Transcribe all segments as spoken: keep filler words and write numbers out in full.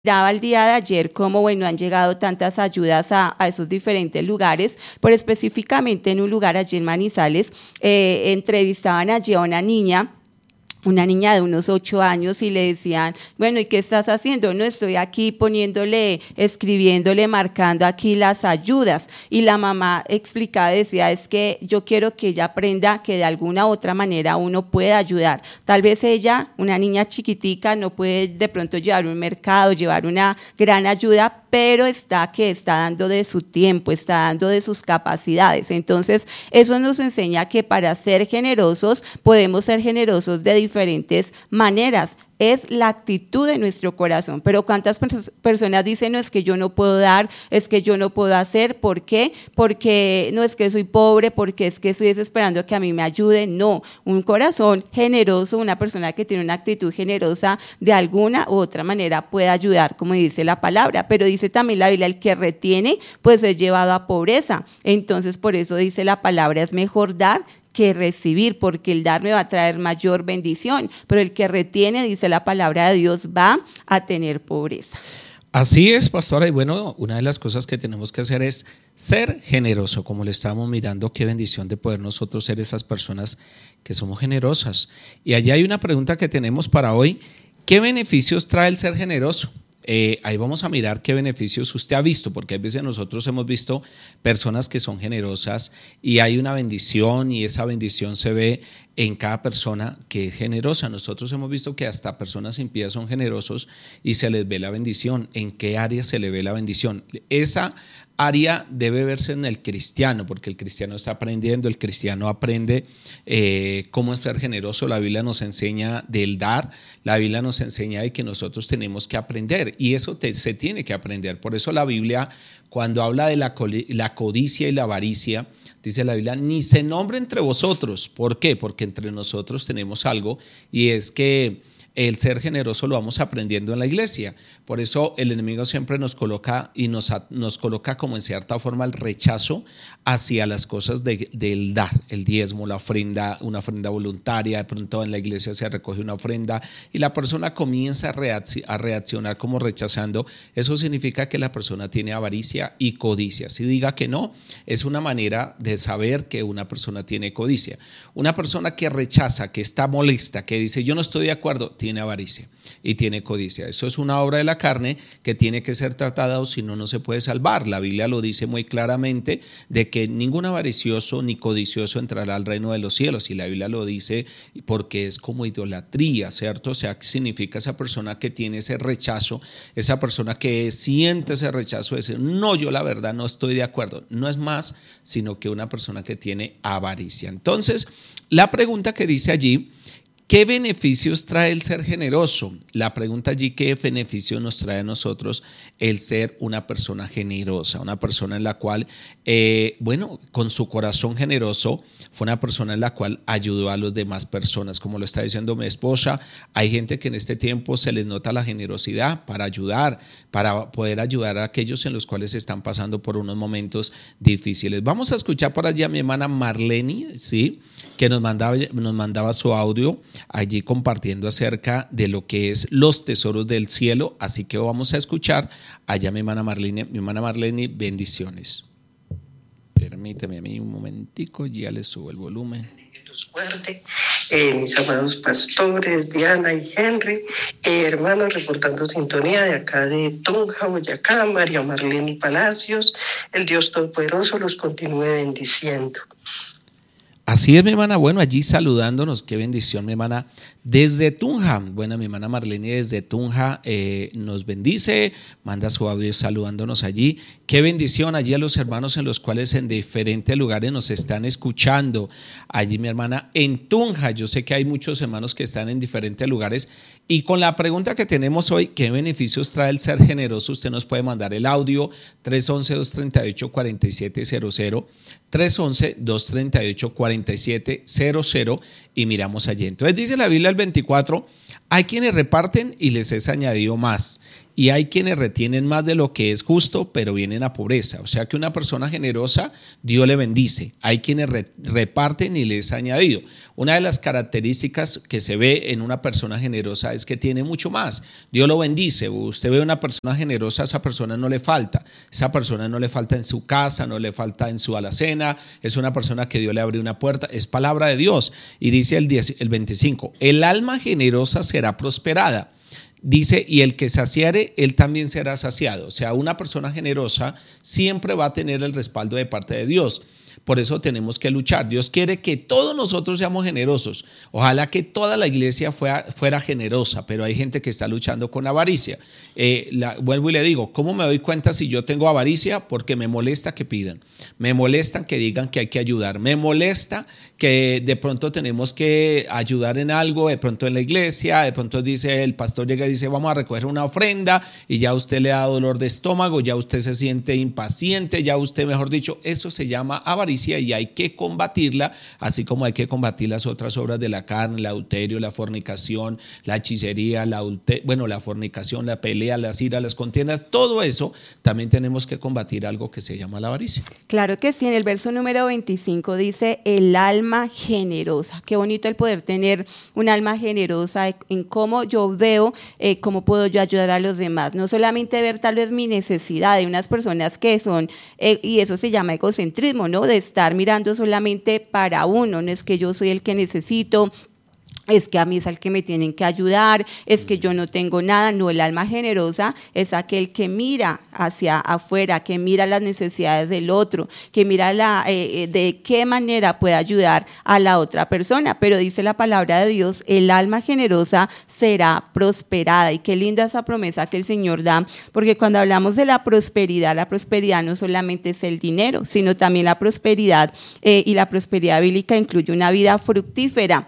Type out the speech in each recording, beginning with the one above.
Miraba el día de ayer cómo, bueno, han llegado tantas ayudas a, a esos diferentes lugares, pero específicamente en un lugar allí en Manizales, eh, entrevistaban allí a una niña, una niña de unos ocho años y le decían, bueno, ¿y qué estás haciendo? No, estoy aquí poniéndole, escribiéndole, marcando aquí las ayudas. Y la mamá explicaba, decía, es que yo quiero que ella aprenda que de alguna u otra manera uno puede ayudar. Tal vez ella, una niña chiquitica, no puede de pronto llevar un mercado, llevar una gran ayuda, pero está que está dando de su tiempo, está dando de sus capacidades. Entonces, eso nos enseña que para ser generosos, podemos ser generosos de diferentes maneras. Es la actitud de nuestro corazón. Pero ¿cuántas pers- personas dicen, no, es que yo no puedo dar, es que yo no puedo hacer? ¿Por qué? Porque no es que soy pobre, porque es que estoy esperando que a mí me ayude. No, un corazón generoso, una persona que tiene una actitud generosa, de alguna u otra manera puede ayudar, como dice la palabra. Pero dice también la Biblia, el que retiene, pues es llevado a pobreza. Entonces, por eso dice la palabra, es mejor dar que recibir, porque el dar me va a traer mayor bendición, pero el que retiene, dice la palabra de Dios, va a tener pobreza. Así es, pastora, y bueno, una de las cosas que tenemos que hacer es ser generoso, como le estamos mirando, qué bendición de poder nosotros ser esas personas que somos generosas. Y allí hay una pregunta que tenemos para hoy, ¿qué beneficios trae el ser generoso? Eh, ahí vamos a mirar qué beneficios usted ha visto, porque a veces nosotros hemos visto personas que son generosas y hay una bendición y esa bendición se ve en cada persona que es generosa. Nosotros hemos visto que hasta personas impías son generosos y se les ve la bendición. ¿En qué área se le ve la bendición? Esa área debe verse en el cristiano, porque el cristiano está aprendiendo, el cristiano aprende eh, cómo es ser generoso. La Biblia nos enseña del dar, la Biblia nos enseña de que nosotros tenemos que aprender y eso te, se tiene que aprender. Por eso la Biblia, cuando habla de la, la codicia y la avaricia, dice la Biblia, ni se nombre entre vosotros. ¿Por qué? Porque entre nosotros tenemos algo y es que el ser generoso lo vamos aprendiendo en la iglesia. Por eso el enemigo siempre nos coloca y nos, nos coloca como en cierta forma el rechazo hacia las cosas de, del dar, el diezmo, la ofrenda, una ofrenda voluntaria. De pronto en la iglesia se recoge una ofrenda y la persona comienza a, reacc- a reaccionar como rechazando. Eso significa que la persona tiene avaricia y codicia. Si diga que no, es una manera de saber que una persona tiene codicia. Una persona que rechaza, que está molesta, que dice yo no estoy de acuerdo, tiene avaricia y tiene codicia. Eso es una obra de la carne que tiene que ser tratada o si no, no se puede salvar. La Biblia lo dice muy claramente de que ningún avaricioso ni codicioso entrará al reino de los cielos y la Biblia lo dice porque es como idolatría, ¿cierto? O sea, ¿qué significa esa persona que tiene ese rechazo, esa persona que siente ese rechazo de decir, no, yo la verdad no estoy de acuerdo? No es más sino que una persona que tiene avaricia. Entonces, la pregunta que dice allí, ¿qué beneficios trae el ser generoso? La pregunta allí, ¿qué beneficios nos trae a nosotros el ser una persona generosa? Una persona en la cual, eh, bueno, con su corazón generoso, fue una persona en la cual ayudó a las demás personas. Como lo está diciendo mi esposa, hay gente que en este tiempo se les nota la generosidad para ayudar, para poder ayudar a aquellos en los cuales están pasando por unos momentos difíciles. Vamos a escuchar por allí a mi hermana Marlene, ¿sí? Que nos mandaba, nos mandaba su audio allí compartiendo acerca de lo que es los tesoros del cielo, así que vamos a escuchar allá mi hermana Marlene, mi hermana Marlene, bendiciones. Permíteme a mí un momentico, ya le subo el volumen. Los guarde, eh, mis amados pastores, Diana y Henry, eh, hermanos reportando sintonía de acá de Tunja, Boyacá, María Marlene Palacios, el Dios Todopoderoso los continúe bendiciendo. Así es, mi hermana, bueno, allí saludándonos, qué bendición, mi hermana, desde Tunja. Bueno, mi hermana Marlene desde Tunja eh, nos bendice, manda su audio saludándonos allí. Qué bendición allí a los hermanos en los cuales en diferentes lugares nos están escuchando. Allí, mi hermana, en Tunja, yo sé que hay muchos hermanos que están en diferentes lugares. Y con la pregunta que tenemos hoy, ¿qué beneficios trae el ser generoso? Usted nos puede mandar el audio tres once, dos treinta y ocho, cuarenta y siete cero cero, tres once, dos treinta y ocho, cuarenta y siete cero cero y miramos allí. Entonces dice la Biblia el veinticuatro, hay quienes reparten y les es añadido más y hay quienes retienen más de lo que es justo, pero vienen a pobreza. O sea que una persona generosa, Dios le bendice. Hay quienes re- reparten y les es añadido. Una de las características que se ve en una persona generosa es que tiene mucho más. Dios lo bendice. Usted ve a una persona generosa, a esa persona no le falta. Esa persona no le falta en su casa, no le falta en su alacena. Es una persona que Dios le abre una puerta. Es palabra de Dios. Y dice el, diez, el veinticinco, el alma generosa será prosperada. Dice, y el que saciare, él también será saciado. O sea, una persona generosa siempre va a tener el respaldo de parte de Dios. Por eso tenemos que luchar. Dios quiere que todos nosotros seamos generosos. Ojalá que toda la iglesia fuera, fuera generosa, pero hay gente que está luchando con avaricia. Eh, la, vuelvo y le digo, ¿cómo me doy cuenta si yo tengo avaricia? Porque me molesta que pidan, me molestan que digan que hay que ayudar, me molesta que de pronto tenemos que ayudar en algo, de pronto en la iglesia, de pronto dice el pastor llega y dice vamos a recoger una ofrenda y ya usted le da dolor de estómago, ya usted se siente impaciente, ya usted, mejor dicho, eso se llama avaricia y hay que combatirla, así como hay que combatir las otras obras de la carne, el adulterio, la fornicación, la hechicería, la adulte- bueno, la fornicación, la pelea, las iras, las contiendas, todo eso también tenemos que combatir algo que se llama la avaricia. Claro que sí, en el verso número veinticinco dice el alma generosa. Qué bonito el poder tener un alma generosa en cómo yo veo, eh, cómo puedo yo ayudar a los demás. No solamente ver tal vez mi necesidad de unas personas que son, eh, y eso se llama egocentrismo, ¿no? De estar mirando solamente para uno, no es que yo soy el que necesito, es que a mí es al que me tienen que ayudar, es que yo no tengo nada. No, el alma generosa es aquel que mira hacia afuera, que mira las necesidades del otro, que mira la, eh, de qué manera puede ayudar a la otra persona. Pero dice la palabra de Dios, el alma generosa será prosperada. Y qué linda esa promesa que el Señor da, porque cuando hablamos de la prosperidad, la prosperidad no solamente es el dinero, sino también la prosperidad, eh, y la prosperidad bíblica incluye una vida fructífera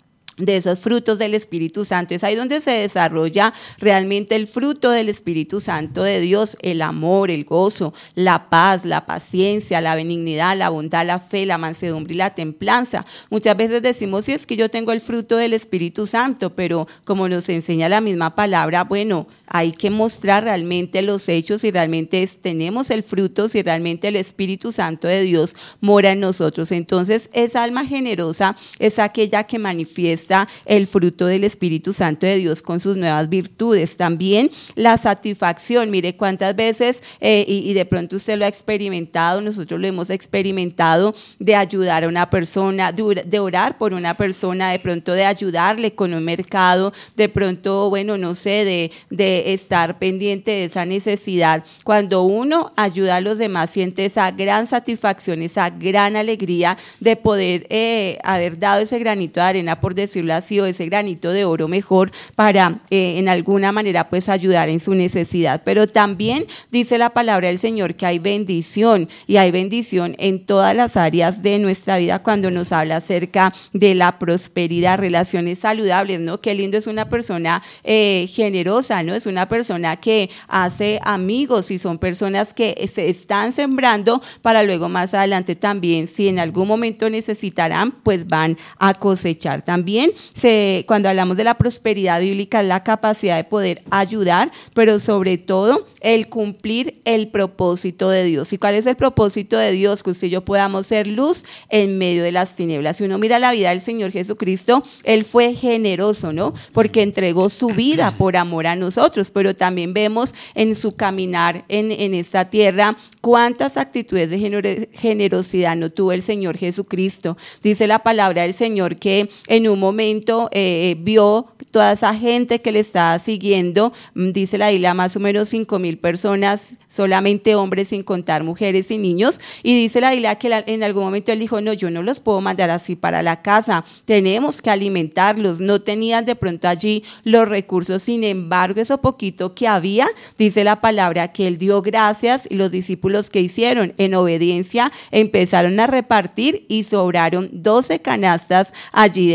de esos frutos del Espíritu Santo. Es ahí donde se desarrolla realmente el fruto del Espíritu Santo de Dios, el amor, el gozo, la paz, la paciencia, la benignidad, la bondad, la fe, la mansedumbre y la templanza. Muchas veces decimos, sí, es que yo tengo el fruto del Espíritu Santo, pero como nos enseña la misma palabra, bueno, hay que mostrar realmente los hechos, si realmente es, tenemos el fruto, si realmente el Espíritu Santo de Dios mora en nosotros. Entonces, esa alma generosa es aquella que manifiesta el fruto del Espíritu Santo de Dios con sus nuevas virtudes. También la satisfacción. Mire cuántas veces, eh, y, y de pronto usted lo ha experimentado, nosotros lo hemos experimentado, de ayudar a una persona, de, de orar por una persona, de pronto de ayudarle con un mercado, de pronto, bueno, no sé, de, de estar pendiente de esa necesidad. Cuando uno ayuda a los demás, siente esa gran satisfacción, esa gran alegría de poder eh, haber dado ese granito de arena, por decirlo así, o ese granito de oro mejor para eh, en alguna manera pues ayudar en su necesidad. Pero también dice la palabra del Señor que hay bendición, y hay bendición en todas las áreas de nuestra vida cuando nos habla acerca de la prosperidad, relaciones saludables, ¿no? Qué lindo es una persona eh, generosa, ¿no? Es una persona que hace amigos y son personas que se están sembrando para luego más adelante también, si en algún momento necesitarán, pues van a cosechar. También Se, cuando hablamos de la prosperidad bíblica, es la capacidad de poder ayudar, pero sobre todo el cumplir el propósito de Dios. ¿Y cuál es el propósito de Dios? Que usted y yo podamos ser luz en medio de las tinieblas. Si uno mira la vida del Señor Jesucristo, Él fue generoso, ¿no? Porque entregó su vida por amor a nosotros, pero también vemos en su caminar en, en esta tierra cuántas actitudes de generosidad no tuvo el Señor Jesucristo. Dice la palabra del Señor que en un momento eh, vio toda esa gente que le estaba siguiendo, dice la Biblia, más o menos cinco mil personas, solamente hombres sin contar mujeres y niños, y dice la Biblia que en algún momento él dijo, no, yo no los puedo mandar así para la casa, tenemos que alimentarlos. No tenían de pronto allí los recursos, sin embargo, eso poquito que había, dice la palabra que él dio gracias, y los discípulos que hicieron en obediencia empezaron a repartir y sobraron doce canastas allí de pan.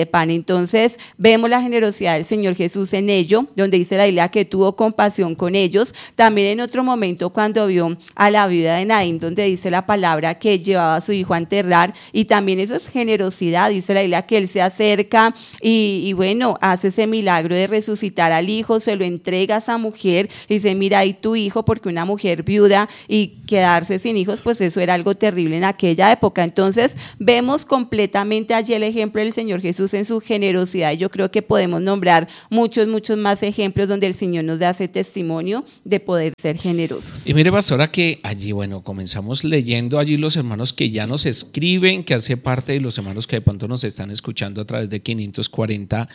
Entonces vemos la generosidad del Señor Jesús en ello, donde dice la Biblia que tuvo compasión con ellos. También en otro momento cuando vio a la viuda de Naín, donde dice la palabra que llevaba a su hijo a enterrar, y también eso es generosidad. Dice la Biblia que él se acerca y, y bueno, hace ese milagro de resucitar al hijo, se lo entrega a esa mujer, le dice, mira ahí tu hijo, porque una mujer viuda y quedarse sin hijos, pues eso era algo terrible en aquella época. Entonces vemos completamente allí el ejemplo del Señor Jesús en su generosidad, y yo creo que podemos nombrar muchos, muchos más ejemplos donde el Señor nos da ese testimonio de poder ser generosos. Y mire, pastora, que allí, bueno, comenzamos leyendo allí los hermanos que ya nos escriben, que hace parte de los hermanos que de pronto nos están escuchando a través de quinientos cuarenta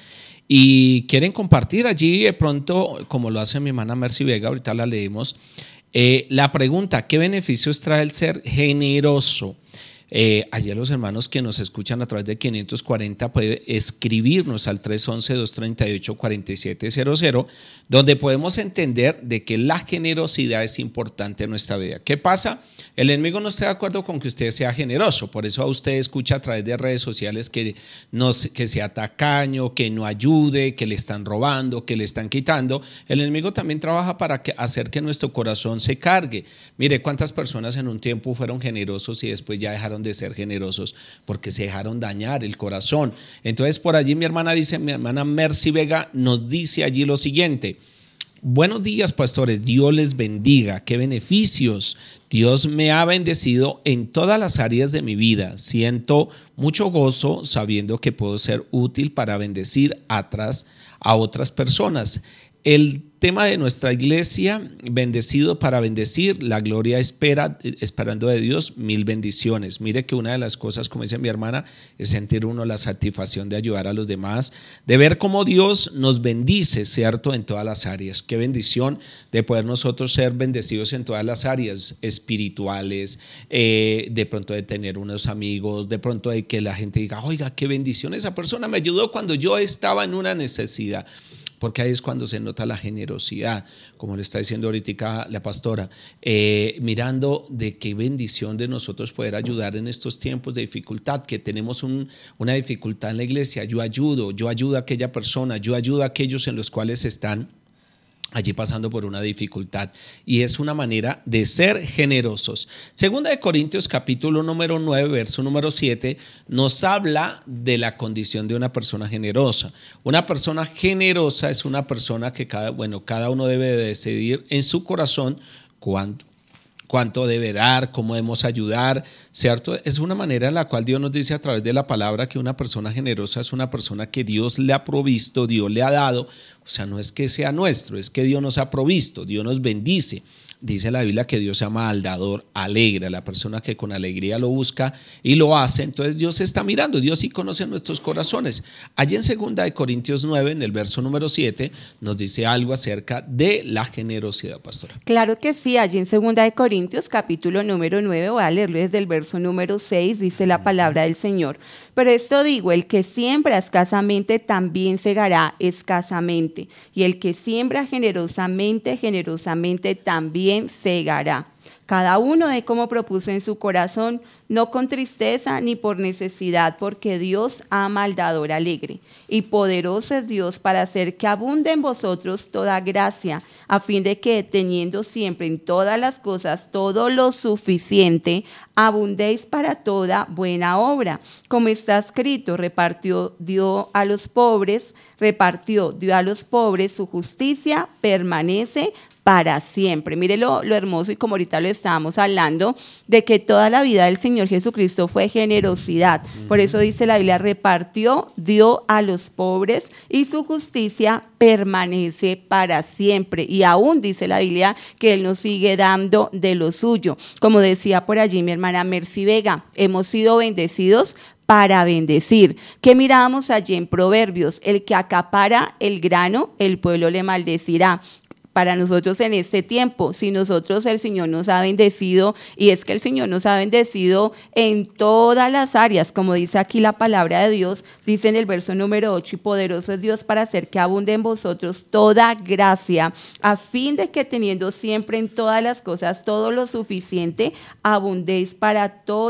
y quieren compartir allí de pronto, como lo hace mi hermana Mercy Vega, ahorita la leemos, eh, la pregunta, ¿qué beneficios trae el ser generoso? Eh, allí los hermanos que nos escuchan a través de quinientos cuarenta pueden escribirnos al tres once, dos treinta y ocho, cuarenta y siete cero cero, donde podemos entender de que la generosidad es importante en nuestra vida. ¿Qué pasa? El enemigo no está de acuerdo con que usted sea generoso, por eso a usted escucha a través de redes sociales que, nos, que sea tacaño, que no ayude, que le están robando, que le están quitando. El enemigo también trabaja para que, hacer que nuestro corazón se cargue. Mire cuántas personas en un tiempo fueron generosos y después ya dejaron de ser generosos porque se dejaron dañar el corazón. Entonces por allí mi hermana dice, mi hermana Mercy Vega nos dice allí lo siguiente: buenos días, pastores, Dios les bendiga, qué beneficios. Dios me ha bendecido en todas las áreas de mi vida. Siento mucho gozo sabiendo que puedo ser útil para bendecir atrás a otras personas. El tema de nuestra iglesia, bendecido para bendecir, la gloria espera, esperando de Dios mil bendiciones. Mire que una de las cosas, como dice mi hermana, es sentir uno la satisfacción de ayudar a los demás, de ver cómo Dios nos bendice, ¿cierto?, en todas las áreas. Qué bendición de poder nosotros ser bendecidos en todas las áreas espirituales, eh, de pronto de tener unos amigos, de pronto de que la gente diga, oiga, qué bendición, esa persona me ayudó cuando yo estaba en una necesidad. Porque ahí es cuando se nota la generosidad, como le está diciendo ahorita la pastora, eh, mirando de qué bendición de nosotros poder ayudar en estos tiempos de dificultad, que tenemos un, una dificultad en la iglesia. Yo ayudo, yo ayudo a aquella persona, yo ayudo a aquellos en los cuales están allí pasando por una dificultad, y es una manera de ser generosos. Segunda de Corintios capítulo número nueve, verso número siete, nos habla de la condición de una persona generosa. Una persona generosa es una persona que cada, bueno, cada uno debe de decidir en su corazón cuánto cuánto debe dar, cómo debemos ayudar, ¿cierto? Es una manera en la cual Dios nos dice a través de la palabra que una persona generosa es una persona que Dios le ha provisto, Dios le ha dado. O sea, no es que sea nuestro, es que Dios nos ha provisto, Dios nos bendice. Dice la Biblia que Dios se llama al dador alegre, la persona que con alegría lo busca y lo hace. Entonces Dios está mirando, Dios sí conoce nuestros corazones. Allí en segunda de Corintios nueve, en el verso número siete, nos dice algo acerca de la generosidad, pastora. Claro que sí, allí en segunda de Corintios capítulo número nueve, voy a leerlo desde el verso número seis, dice la palabra del Señor. Pero esto digo, el que siembra escasamente también segará escasamente, y el que siembra generosamente, generosamente también segará. Cada uno de como propuso en su corazón, no con tristeza ni por necesidad, porque Dios ama al dador alegre. Y poderoso es Dios para hacer que abunde en vosotros toda gracia, a fin de que, teniendo siempre en todas las cosas todo lo suficiente, abundéis para toda buena obra. Como está escrito, repartió, dio a los pobres, repartió, dio a los pobres, su justicia permanece para siempre. Mire lo, lo hermoso, y como ahorita lo estábamos hablando, de que toda la vida del Señor Jesucristo fue generosidad. Por eso dice la Biblia, repartió, dio a los pobres y su justicia permanece para siempre. Y aún dice la Biblia que Él nos sigue dando de lo suyo. Como decía por allí mi hermana Mercy Vega, hemos sido bendecidos para bendecir. ¿Qué mirábamos allí en Proverbios? El que acapara el grano, el pueblo le maldecirá. Para nosotros en este tiempo, si nosotros el Señor nos ha bendecido, y es que el Señor nos ha bendecido en todas las áreas, como dice aquí la palabra de Dios, dice en el verso número ocho, y poderoso es Dios para hacer que abunde en vosotros toda gracia, a fin de que teniendo siempre en todas las cosas todo lo suficiente, abundéis para toda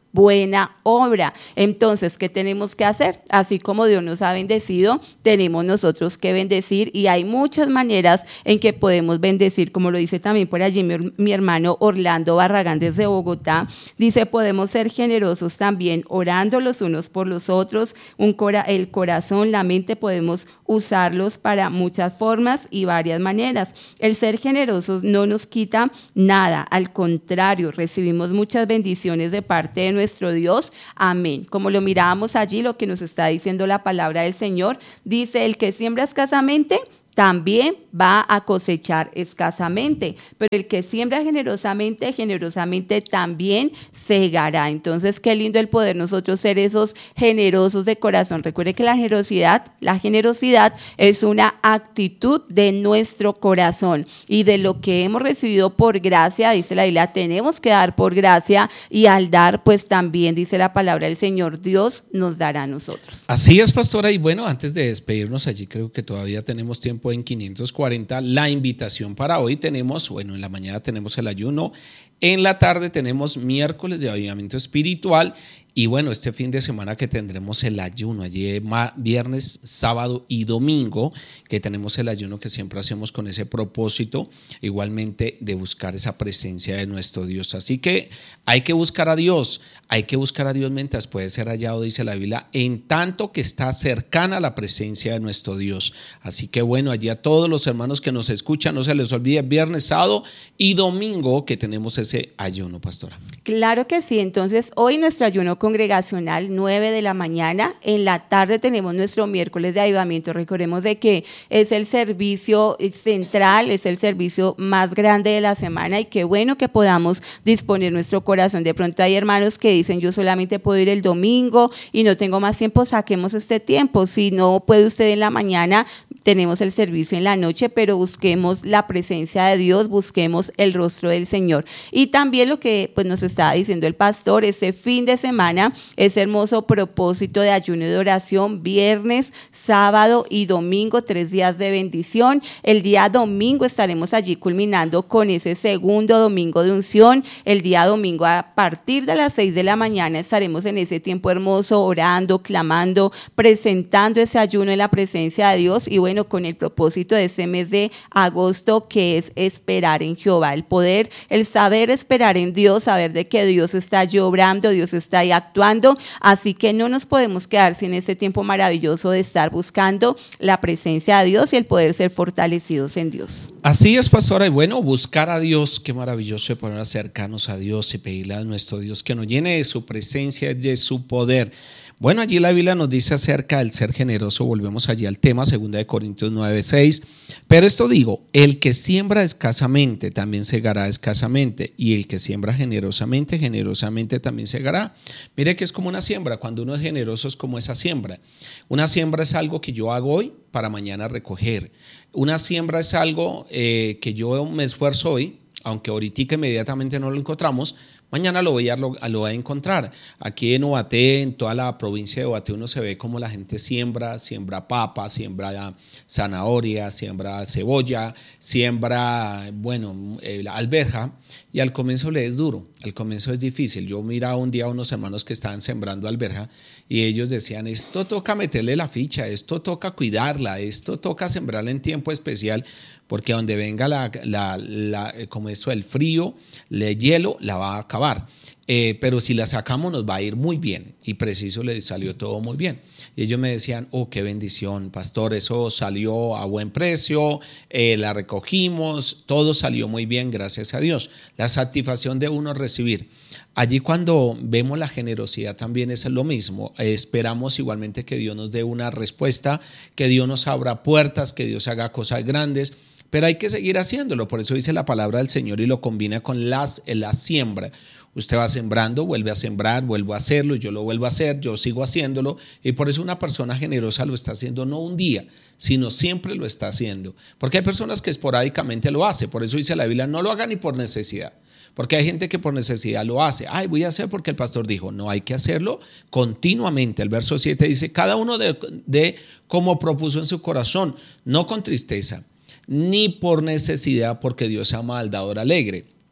buena obra. Entonces, ¿qué tenemos que hacer? Así como Dios nos ha bendecido, tenemos nosotros que bendecir, y hay muchas maneras en que podemos bendecir, como lo dice también por allí mi, mi hermano Orlando Barragán desde Bogotá. Dice, podemos ser generosos también orando los unos por los otros. Un cora, el corazón, la mente, podemos usarlos para muchas formas y varias maneras. El ser generosos no nos quita nada, al contrario, recibimos muchas bendiciones de parte de nuestro Dios. Amén. Como lo mirábamos allí, lo que nos está diciendo la palabra del Señor, dice, el que siembra escasamente también va a cosechar escasamente, pero el que siembra generosamente, generosamente también segará. Entonces, qué lindo el poder nosotros ser esos generosos de corazón. Recuerde que la generosidad, la generosidad es una actitud de nuestro corazón, y de lo que hemos recibido por gracia, dice la Biblia, tenemos que dar por gracia, y al dar, pues también dice la palabra del Señor, Dios nos dará a nosotros. Así es, pastora, y bueno, antes de despedirnos, allí creo que todavía tenemos tiempo en quinientos cuarenta, la invitación para hoy tenemos, bueno, en la mañana tenemos el ayuno, en la tarde tenemos miércoles de avivamiento espiritual, y bueno, este fin de semana que tendremos el ayuno, allí viernes, sábado y domingo, que tenemos el ayuno que siempre hacemos con ese propósito, igualmente de buscar esa presencia de nuestro Dios. Así que hay que buscar a Dios, hay que buscar a Dios mientras puede ser hallado, dice la Biblia, en tanto que está cercana la presencia de nuestro Dios. Así que bueno, allí a todos los hermanos que nos escuchan, no se les olvide viernes, sábado y domingo que tenemos ese ayuno, pastora. Claro que sí. Entonces, hoy nuestro ayuno congregacional, nueve de la mañana. En la tarde tenemos nuestro miércoles de avivamiento. Recordemos de que es el servicio central, es el servicio más grande de la semana, y qué bueno que podamos disponer nuestro corazón. De pronto hay hermanos que dicen, yo solamente puedo ir el domingo y no tengo más tiempo. Saquemos este tiempo. Si no puede usted en la mañana, tenemos el servicio en la noche, pero busquemos la presencia de Dios, busquemos el rostro del Señor. Y también lo que pues nos estaba diciendo el pastor, este fin de semana, ese hermoso propósito de ayuno y de oración, viernes, sábado y domingo, tres días de bendición. El día domingo estaremos allí culminando con ese segundo domingo de unción. El día domingo a partir de las seis de la mañana estaremos en ese tiempo hermoso, orando, clamando, presentando ese ayuno en la presencia de Dios, y bueno, con el propósito de ese mes de agosto, que es esperar en Jehová, el poder, el saber esperar en Dios, saber de que Dios está allí obrando, Dios está ahí actuando. Así que no nos podemos quedar sin ese tiempo maravilloso de estar buscando la presencia de Dios y el poder ser fortalecidos en Dios. Así es, pastora, y bueno, buscar a Dios, qué maravilloso de poder acercarnos a Dios y pedirle a nuestro Dios que nos llene de su presencia y de su poder. Bueno, allí la Biblia nos dice acerca del ser generoso, volvemos allí al tema, segunda de Corintios nueve, seis, pero esto digo, el que siembra escasamente también segará escasamente, y el que siembra generosamente, generosamente también segará. Mire que es como una siembra, cuando uno es generoso es como esa siembra. Una siembra es algo que yo hago hoy para mañana recoger. Una siembra es algo eh, que yo me esfuerzo hoy, aunque ahorita inmediatamente no lo encontramos, mañana lo voy, a, lo, lo voy a encontrar. Aquí en Ubaté, en toda la provincia de Ubaté, uno se ve cómo la gente siembra, siembra papa, siembra zanahoria, siembra cebolla, siembra, bueno, eh, alberja, y al comienzo le es duro, al comienzo es difícil. Yo miraba un día a unos hermanos que estaban sembrando alberja y ellos decían, esto toca meterle la ficha, esto toca cuidarla, esto toca sembrarla en tiempo especial, porque donde venga la, la, la, como esto, el frío, el hielo, la va a acabar. Eh, pero si la sacamos nos va a ir muy bien, y preciso le salió todo muy bien. Y ellos me decían, oh, qué bendición, pastor, eso salió a buen precio, eh, la recogimos, todo salió muy bien, gracias a Dios. La satisfacción de uno recibir. Allí cuando vemos la generosidad también es lo mismo, eh, esperamos igualmente que Dios nos dé una respuesta, que Dios nos abra puertas, que Dios haga cosas grandes, pero hay que seguir haciéndolo. Por eso dice la palabra del Señor y lo combina con las, la siembra. Usted va sembrando, vuelve a sembrar, vuelvo a hacerlo, yo lo vuelvo a hacer, yo sigo haciéndolo, y por eso una persona generosa lo está haciendo no un día, sino siempre lo está haciendo, porque hay personas que esporádicamente lo hacen. Por eso dice la Biblia, no lo hagan ni por necesidad, porque hay gente que por necesidad lo hace. Ay, voy a hacer porque el pastor dijo. No, hay que hacerlo continuamente. El verso siete dice, cada uno de, de como propuso en su corazón, no con tristeza, ni por necesidad, porque Dios ama al dador alegre.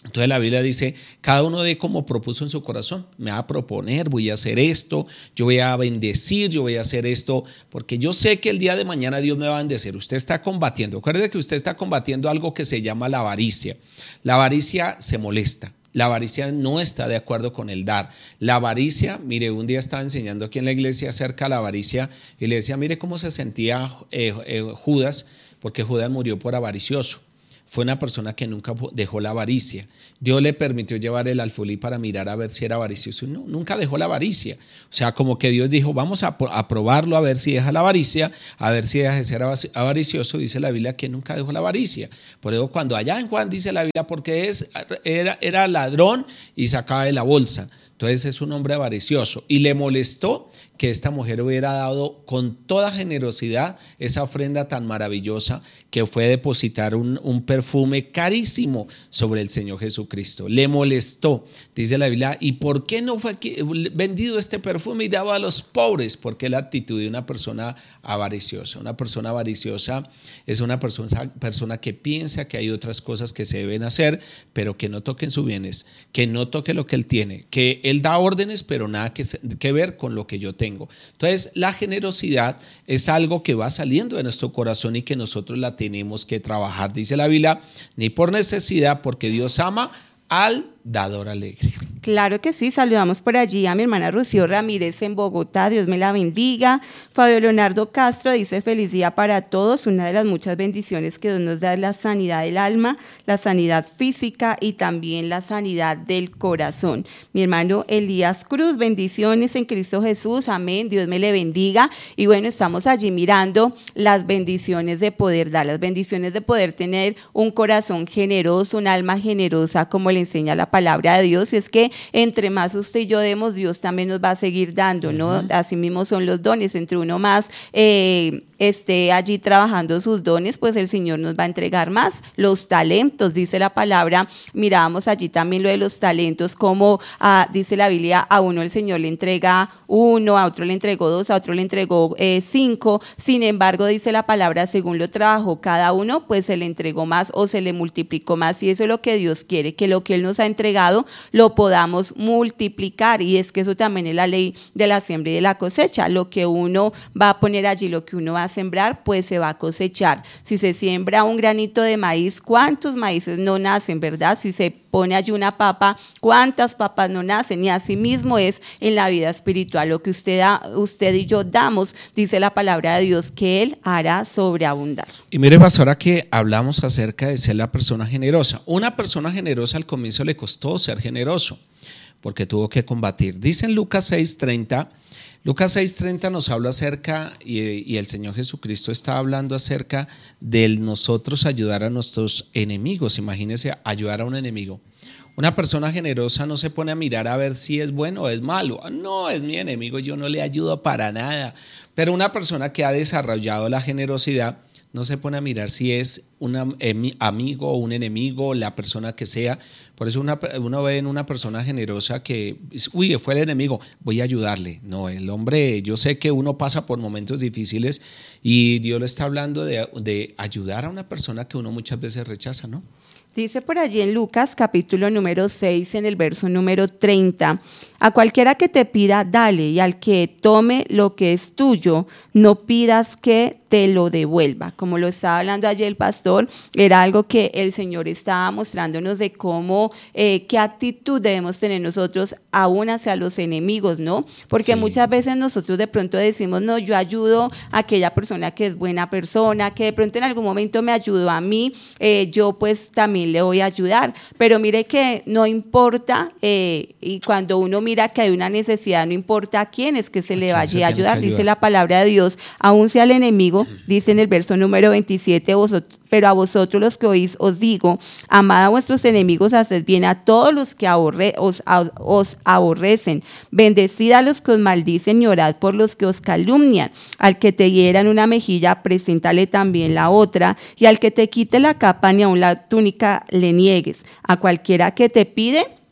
Entonces la Biblia dice, cada uno dé como propuso en su corazón. Me va a proponer, voy a hacer esto, yo voy a bendecir, yo voy a hacer esto, porque yo sé que el día de mañana Dios me va a bendecir. Usted está combatiendo, acuérdese que usted está combatiendo algo que se llama la avaricia. La avaricia se molesta. La avaricia no está de acuerdo con el dar. La avaricia, mire, un día estaba enseñando aquí en la iglesia acerca de la avaricia y le decía, mire cómo se sentía eh, eh, Judas, porque Judas murió por avaricioso. Fue una persona que nunca dejó la avaricia. Dios le permitió llevar el alfolí para mirar a ver si era avaricioso. No, nunca dejó la avaricia. O sea, como que Dios dijo, vamos a, a probarlo a ver si deja la avaricia, a ver si deja de ser avaricioso. Dice la Biblia que nunca dejó la avaricia. Por eso cuando allá en Juan dice la Biblia, porque es, era, era ladrón y sacaba de la bolsa. Entonces es un hombre avaricioso y le molestó que esta mujer hubiera dado con toda generosidad esa ofrenda tan maravillosa que fue depositar un, un perfume carísimo sobre el Señor Jesucristo. Le molestó, dice la Biblia, ¿y por qué no fue vendido este perfume y dado a los pobres? Porque la actitud de una persona avariciosa. Una persona avariciosa es una persona, persona que piensa que hay otras cosas que se deben hacer, pero que no toquen sus bienes, que no toque lo que él tiene, que él da órdenes, pero nada que, que ver con lo que yo tengo. Entonces, la generosidad es algo que va saliendo de nuestro corazón y que nosotros la tenemos que trabajar. Dice la Biblia, ni por necesidad, porque Dios ama al dador alegre. Claro que sí, saludamos por allí a mi hermana Rocío Ramírez en Bogotá, Dios me la bendiga. Fabio Leonardo Castro dice, feliz día para todos, una de las muchas bendiciones que Dios nos da es la sanidad del alma, la sanidad física y también la sanidad del corazón. Mi hermano Elías Cruz, bendiciones en Cristo Jesús, amén, Dios me le bendiga. Y bueno, estamos allí mirando las bendiciones de poder dar, las bendiciones de poder tener un corazón generoso, un alma generosa, como le enseña la palabra de Dios, y es que entre más usted y yo demos, Dios también nos va a seguir dando, ¿no? Uh-huh. Así mismo son los dones, entre uno más eh, esté allí trabajando sus dones, pues el Señor nos va a entregar más. Los talentos, dice la palabra, mirábamos allí también lo de los talentos, como ah, dice la Biblia, a uno el Señor le entrega uno, a otro le entregó dos, a otro le entregó eh, cinco, sin embargo, dice la palabra, según lo trabajó cada uno, pues se le entregó más o se le multiplicó más, y eso es lo que Dios quiere, que lo que Él nos ha entregado lo podamos multiplicar, y es que eso también es la ley de la siembra y de la cosecha. Lo que uno va a poner allí, lo que uno va a sembrar, pues se va a cosechar. Si se siembra un granito de maíz, ¿cuántos maíces no nacen, verdad? Si se pone allí una papa, ¿cuántas papas no nacen? Y así mismo es en la vida espiritual. Lo que usted, da, usted y yo damos, dice la palabra de Dios, que Él hará sobreabundar. Y mire, pastora, que hablamos acerca de ser la persona generosa. Una persona generosa al comienzo le costó ser generoso, porque tuvo que combatir. Dice en Lucas seis treinta, Lucas seis treinta nos habla acerca, y, y el Señor Jesucristo está hablando acerca de nosotros ayudar a nuestros enemigos. Imagínense, ayudar a un enemigo. Una persona generosa no se pone a mirar a ver si es bueno o es malo. No, es mi enemigo, yo no le ayudo para nada. Pero una persona que ha desarrollado la generosidad no se pone a mirar si es un amigo o un enemigo, la persona que sea. Por eso una, uno ve en una persona generosa que, uy, fue el enemigo, voy a ayudarle. No, el hombre, yo sé que uno pasa por momentos difíciles y Dios le está hablando de, de ayudar a una persona que uno muchas veces rechaza, ¿no? Dice por allí en Lucas capítulo número seis, en el verso número treinta, a cualquiera que te pida, dale, y al que tome lo que es tuyo, no pidas que te lo devuelva. Como lo estaba hablando ayer el pastor, era algo que el Señor estaba mostrándonos de cómo, eh, qué actitud debemos tener nosotros aún hacia los enemigos, ¿no? Porque sí, muchas veces nosotros de pronto decimos, no, yo ayudo a aquella persona que es buena persona, que de pronto en algún momento me ayudó a mí, eh, yo pues también le voy a ayudar, pero mire que no importa, eh, y cuando uno mira que hay una necesidad, no importa a quién es que se le vaya a ayudar, dice la palabra de Dios, aún sea el enemigo, dice en el verso número veintisiete, vosotros, pero a vosotros los que oís os digo, amad a vuestros enemigos, haced bien a todos los que aborre, os, a, os aborrecen, bendecid a los que os maldicen y orad por los que os calumnian, al que te hieran una mejilla, preséntale también la otra, y al que te quite la capa ni aun la túnica le niegues, a cualquiera que te pide,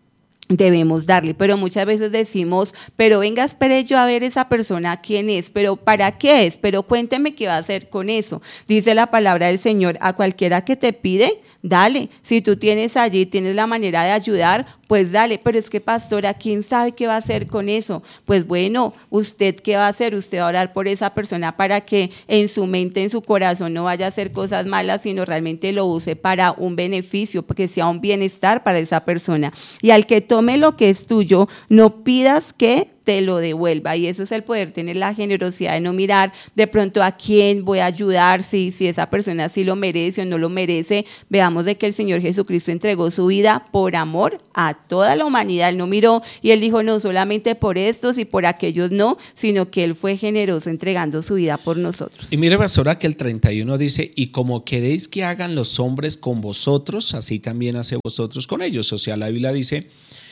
debemos darle, pero muchas veces decimos, pero venga, espere yo a ver esa persona quién es, pero ¿para qué es? Pero cuénteme qué va a hacer con eso. Dice la palabra del Señor, a cualquiera que te pide, dale. Si tú tienes allí, tienes la manera de ayudar, pues dale. Pero es que, pastora, ¿quién sabe qué va a hacer con eso? Pues bueno, ¿usted qué va a hacer? Usted va a orar por esa persona para que en su mente, en su corazón no vaya a hacer cosas malas, sino realmente lo use para un beneficio, que sea un bienestar para esa persona. Y al que tome lo que es tuyo, no pidas que te lo devuelva, y eso es el poder tener la generosidad de no mirar de pronto a quién voy a ayudar, si, si esa persona sí lo merece o no lo merece. Veamos de que el Señor Jesucristo entregó su vida por amor a toda la humanidad. Él no miró y Él dijo no solamente por estos y por aquellos no, sino que Él fue generoso entregando su vida por nosotros. Y mire, pastora, que el treinta y uno dice, y como queréis que hagan los hombres con vosotros, así también hace vosotros con ellos. O sea, la Biblia dice,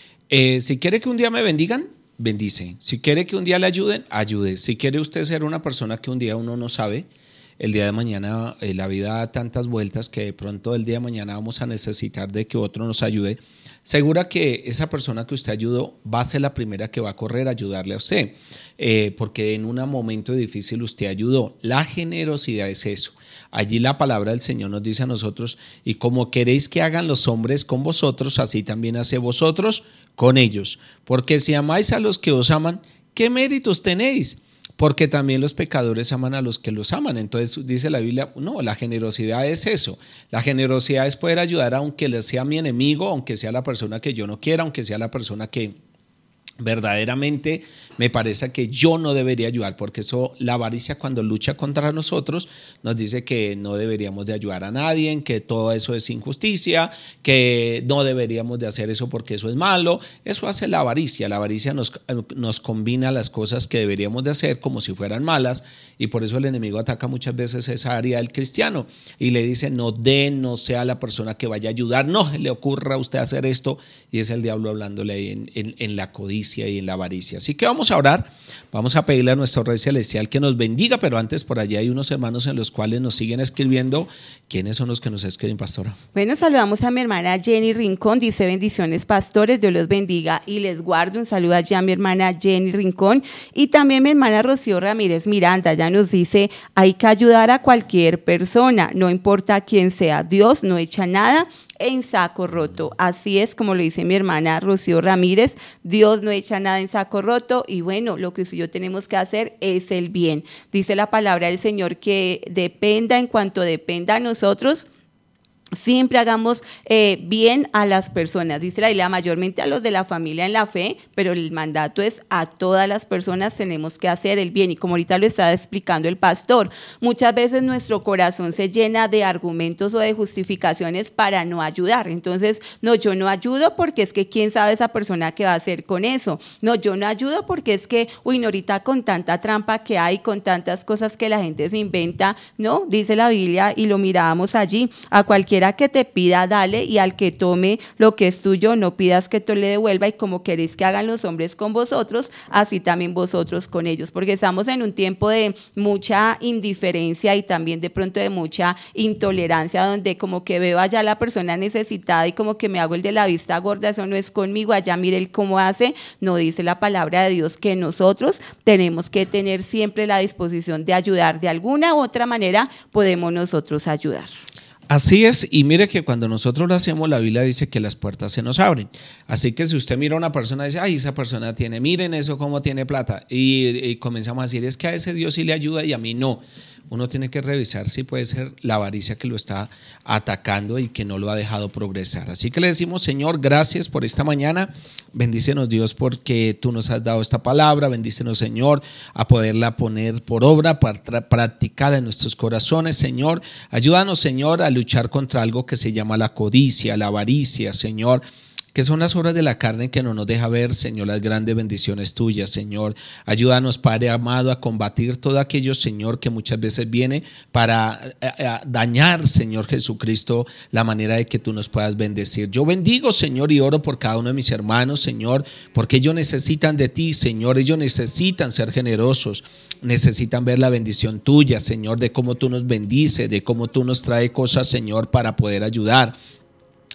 eh, si quiere que un día me bendigan, bendice. Si quiere que un día le ayuden, ayude. Si quiere usted ser una persona que un día uno no sabe, el día de mañana eh, la vida da tantas vueltas que de pronto el día de mañana vamos a necesitar de que otro nos ayude. Segura que esa persona que usted ayudó va a ser la primera que va a correr a ayudarle a usted, eh, porque en un momento difícil usted ayudó. La generosidad es eso. Allí la palabra del Señor nos dice a nosotros, y como queréis que hagan los hombres con vosotros, así también hace vosotros con ellos. Porque si amáis a los que os aman, ¿qué méritos tenéis? Porque también los pecadores aman a los que los aman. Entonces dice la Biblia, no, la generosidad es eso. La generosidad es poder ayudar aunque sea mi enemigo, aunque sea la persona que yo no quiera, aunque sea la persona que verdaderamente me parece que yo no debería ayudar, porque eso, la avaricia cuando lucha contra nosotros nos dice que no deberíamos de ayudar a nadie, que todo eso es injusticia, que no deberíamos de hacer eso porque eso es malo. Eso hace la avaricia. La avaricia nos, nos combina las cosas que deberíamos de hacer como si fueran malas, y por eso el enemigo ataca muchas veces esa área del cristiano y le dice no dé, no sea la persona que vaya a ayudar, no le ocurra a usted hacer esto, y es el diablo hablándole ahí en, en, en la codicia y en la avaricia. Así que vamos a orar, vamos a pedirle a nuestro Rey Celestial que nos bendiga, pero antes por allí hay unos hermanos en los cuales nos siguen escribiendo. ¿Quiénes son los que nos escriben, pastora? Bueno, saludamos a mi hermana Jenny Rincón, dice bendiciones pastores, Dios los bendiga y les guarde. Un saludo allá a mi hermana Jenny Rincón, y también mi hermana Rocío Ramírez Miranda, ya nos dice, hay que ayudar a cualquier persona, no importa quién sea, Dios no echa nada en saco roto. Así es como lo dice mi hermana Rocío Ramírez, Dios no echa nada en saco roto, y bueno, lo que usted y yo tenemos que hacer es el bien. Dice la palabra del Señor que dependa en cuanto dependa a nosotros, siempre hagamos eh, bien a las personas, dice la Biblia, mayormente a los de la familia en la fe, pero el mandato es a todas las personas tenemos que hacer el bien. Y como ahorita lo estaba explicando el pastor, muchas veces nuestro corazón se llena de argumentos o de justificaciones para no ayudar. Entonces, no, yo no ayudo porque es que quién sabe esa persona qué va a hacer con eso. No, yo no ayudo porque es que, uy, no, ahorita con tanta trampa que hay, con tantas cosas que la gente se inventa, no, dice la Biblia y lo mirábamos allí, a cualquier que te pida, dale, y al que tome lo que es tuyo, no pidas que tú le devuelva, y como queréis que hagan los hombres con vosotros, así también vosotros con ellos, porque estamos en un tiempo de mucha indiferencia y también de pronto de mucha intolerancia, donde como que veo allá a la persona necesitada y como que me hago el de la vista gorda, eso no es conmigo, allá mire él cómo hace. No, dice la palabra de Dios que nosotros tenemos que tener siempre la disposición de ayudar, de alguna u otra manera podemos nosotros ayudar. Así es, y mire que cuando nosotros lo hacemos, la Biblia dice que las puertas se nos abren. Así que si usted mira a una persona y dice, ay, esa persona tiene, miren eso cómo tiene plata, y, y comenzamos a decir, es que a ese Dios sí le ayuda y a mí no. Uno tiene que revisar si puede ser la avaricia que lo está atacando y que no lo ha dejado progresar. Así que le decimos, Señor, gracias por esta mañana. Bendícenos, Dios, porque tú nos has dado esta palabra. Bendícenos, Señor, a poderla poner por obra, para practicar en nuestros corazones, Señor. Ayúdanos, Señor, a luchar contra algo que se llama la codicia, la avaricia, Señor, que son las obras de la carne que no nos deja ver, Señor, las grandes bendiciones tuyas, Señor. Ayúdanos, Padre amado, a combatir todo aquello, Señor, que muchas veces viene para a, a dañar, Señor Jesucristo, la manera de que tú nos puedas bendecir. Yo bendigo, Señor, y oro por cada uno de mis hermanos, Señor, porque ellos necesitan de ti, Señor. Ellos necesitan ser generosos, necesitan ver la bendición tuya, Señor, de cómo tú nos bendices, de cómo tú nos traes cosas, Señor, para poder ayudar.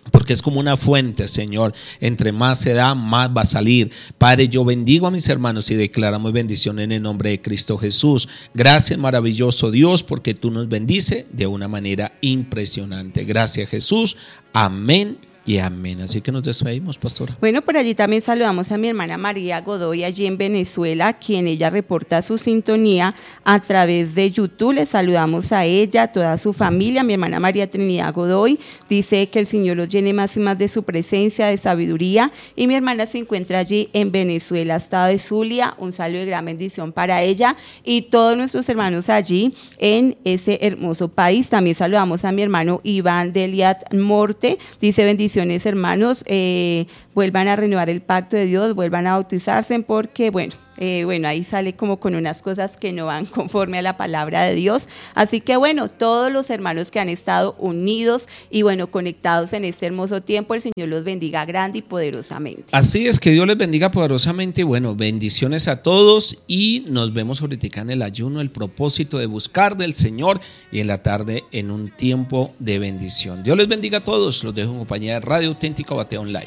porque es como una fuente, Señor. Entre más se da, más va a salir. Padre, yo bendigo a mis hermanos y declaramos bendición en el nombre de Cristo Jesús. Gracias, maravilloso Dios, porque tú nos bendices de una manera impresionante. Gracias, Jesús. Amén y amén. Así que nos despedimos, pastora. Bueno, por allí también saludamos a mi hermana María Godoy, allí en Venezuela, quien ella reporta su sintonía a través de YouTube. Le saludamos a ella, a toda su familia. Mi hermana María Trinidad Godoy dice que el Señor los llene más y más de su presencia, de sabiduría. Y mi hermana se encuentra allí en Venezuela, estado de Zulia. Un saludo de gran bendición para ella y todos nuestros hermanos allí en ese hermoso país. También saludamos a mi hermano Iván Deliat Morte. Dice bendición. Hermanos, eh, vuelvan a renovar el pacto de Dios, vuelvan a bautizarse, porque bueno, eh, bueno, ahí sale como con unas cosas que no van conforme a la palabra de Dios. Así que bueno, todos los hermanos que han estado unidos y bueno, conectados en este hermoso tiempo, el Señor los bendiga grande y poderosamente. Así es, que Dios les bendiga poderosamente. Bueno, bendiciones a todos y nos vemos ahorita en el ayuno, el propósito de buscar del Señor, y en la tarde en un tiempo de bendición. Dios les bendiga a todos. Los dejo en compañía de Radio Auténtica Batea Online.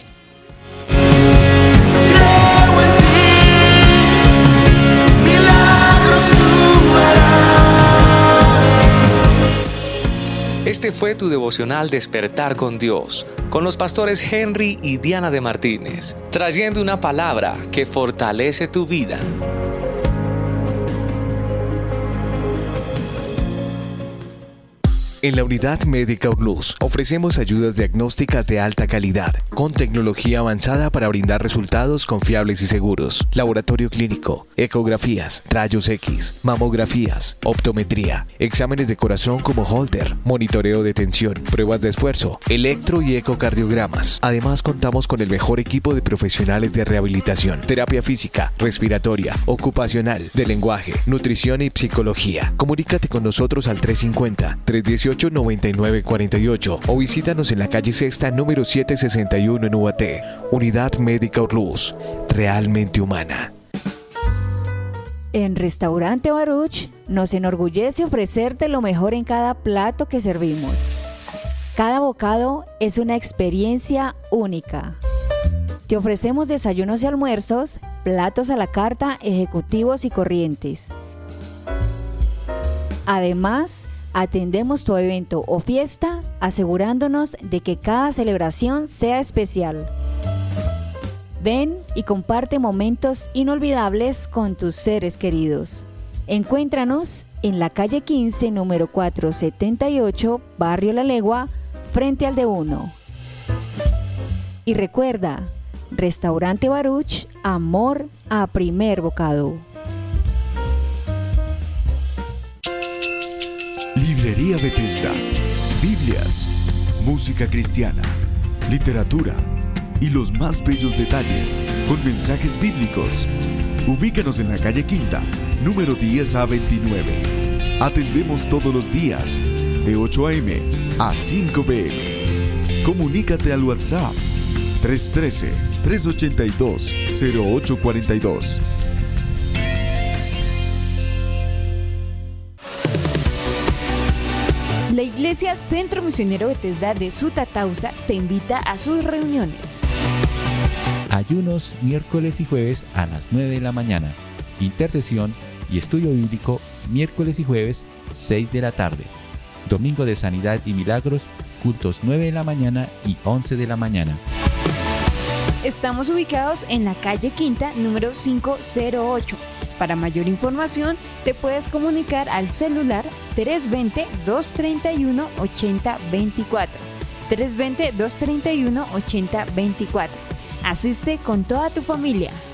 Yo creo en ti, milagros tú harás. Este fue tu devocional Despertar con Dios, con los pastores Henry y Diana de Martínez, trayendo una palabra que fortalece tu vida. En la Unidad Médica Urlús ofrecemos ayudas diagnósticas de alta calidad, con tecnología avanzada para brindar resultados confiables y seguros. Laboratorio clínico, ecografías, rayos X, mamografías, optometría, exámenes de corazón como Holter, monitoreo de tensión, pruebas de esfuerzo, electro y ecocardiogramas. Además, contamos con el mejor equipo de profesionales de rehabilitación, terapia física, respiratoria, ocupacional, de lenguaje, nutrición y psicología. Comunícate con nosotros al tres cincuenta, tres dieciocho, noventa y nueve cuarenta y ocho o visítanos en la calle Sexta número setecientos sesenta y uno en Ubaté. Unidad Médica Urlús, realmente humana. En Restaurante Baruch nos enorgullece ofrecerte lo mejor en cada plato que servimos. Cada bocado es una experiencia única. Te ofrecemos desayunos y almuerzos, platos a la carta, ejecutivos y corrientes. Además, atendemos tu evento o fiesta, asegurándonos de que cada celebración sea especial. Ven y comparte momentos inolvidables con tus seres queridos. Encuéntranos en la calle quince, número cuatrocientos setenta y ocho, Barrio La Legua, frente al de uno. Y recuerda, Restaurante Baruch, amor a primer bocado. Librería Bethesda, Biblias, música cristiana, literatura y los más bellos detalles con mensajes bíblicos. Ubícanos en la calle Quinta, número diez a veintinueve. Atendemos todos los días, de ocho a eme a cinco pe eme. Comunícate al WhatsApp tres uno tres, tres ocho dos, cero ocho cuatro dos. La Iglesia Centro Misionero Bethesda de Sutatausa te invita a sus reuniones. Ayunos miércoles y jueves a las nueve de la mañana. Intercesión y estudio bíblico miércoles y jueves seis de la tarde. Domingo de Sanidad y Milagros, cultos nueve de la mañana y once de la mañana. Estamos ubicados en la calle Quinta, número quinientos ocho. Para mayor información, te puedes comunicar al celular tres dos cero, dos tres uno, ocho cero dos cuatro. tres dos cero, dos tres uno, ocho cero dos cuatro. Asiste con toda tu familia.